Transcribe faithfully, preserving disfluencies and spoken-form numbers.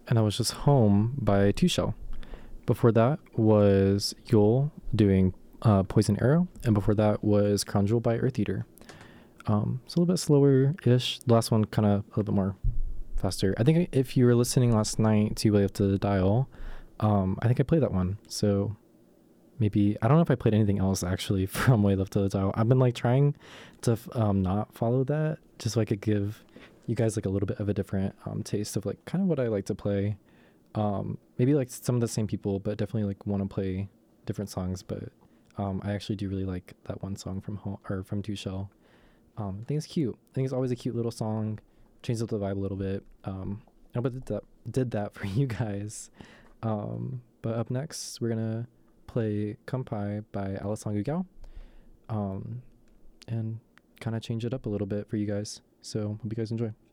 and that was just Home by Two Shell. Before that was Yule doing uh, Poison Arrow, and before that was Crown Jewel by Earth Eater. Um, it's a little bit slower-ish. The last one kind of a little bit more faster. I think if you were listening last night to Way Up to the Dial, um, I think I played that one. So maybe, I don't know if I played anything else actually from Way Up to the Dial. I've been like trying to um, not follow that, just so I could give you guys like a little bit of a different um, taste of like kind of what I like to play. Um, maybe like some of the same people, but definitely like want to play different songs. But um, I actually do really like that one song from home or from Two Shell. Um, I think it's cute. I think it's always a cute little song. Changes up the vibe a little bit. Um, I hope I did that, did that for you guys. Um, but up next, we're gonna play Kampai by Alassane Gugao, um, and kind of change it up a little bit for you guys. So hope you guys enjoy.